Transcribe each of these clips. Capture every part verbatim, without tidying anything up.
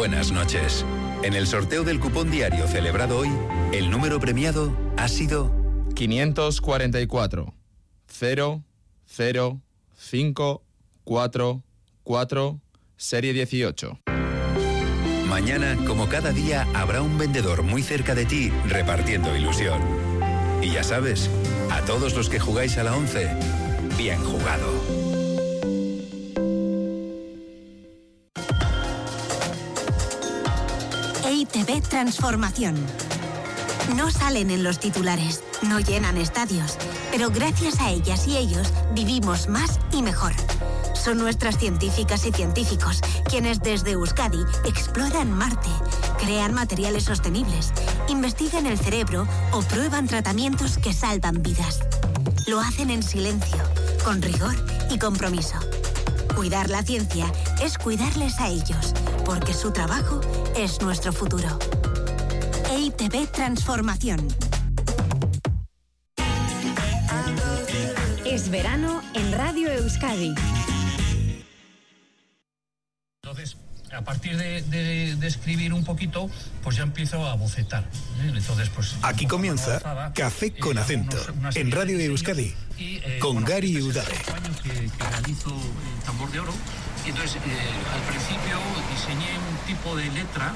buenas noches. En el sorteo del cupón diario celebrado hoy, el número premiado ha sido quinientos cuarenta y cuatro, cero, cero, cinco, cuatro, cuatro, serie dieciocho. Mañana, como cada día, habrá un vendedor muy cerca de ti repartiendo ilusión. Y ya sabes, a todos los que jugáis a la once, bien jugado. E I T V Transformación. No salen en los titulares, no llenan estadios, pero gracias a ellas y ellos vivimos más y mejor. Son nuestras científicas y científicos quienes desde Euskadi exploran Marte, crean materiales sostenibles, investigan el cerebro o prueban tratamientos que salvan vidas. Lo hacen en silencio, con rigor y compromiso. Cuidar la ciencia es cuidarles a ellos, porque su trabajo es nuestro futuro. E I T V Transformación. Es verano en Radio Euskadi. Entonces, a partir de, de, de escribir un poquito, pues ya empiezo a bocetar. ¿eh? Entonces, pues aquí comienza avanzada, Café con eh, Acento, unos, en Radio Euskadi, y, eh, con bueno, Gary Udare. Que, que realizo el tambor de oro, y entonces eh, al principio diseñé un tipo de letra.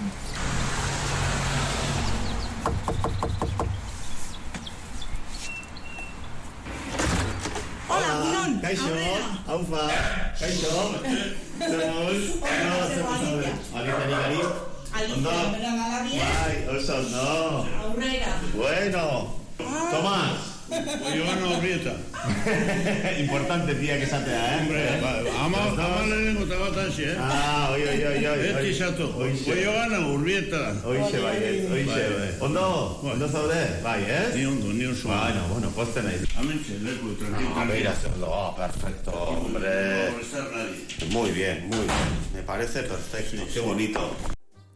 Hola, Gunón. Kaixo, aufa, Kaixo. Zeus, no, Zeus, Alitari Gari. Alicia, ¿me la bien? Ay, oso, no. Aurrera. Bueno. Tomás. Joana Urrieta. Importante, tía, que esatea, eh? Hombre, ama, ama lehenengo eta bat hasi, eh? Ah, oi, oi, oi, oi. Beti esatu. Joana Urrieta. Oixe, bai, oixe. Ondo, ondo zaude, bai, eh? Ni ondo, ni oso. Bueno, bueno, poste nahi. Amentxe, leku, tranquilo. A ver, hacerlo, perfecto, hombre. Muy bien, muy bien. Me parece perfecto, qué bonito.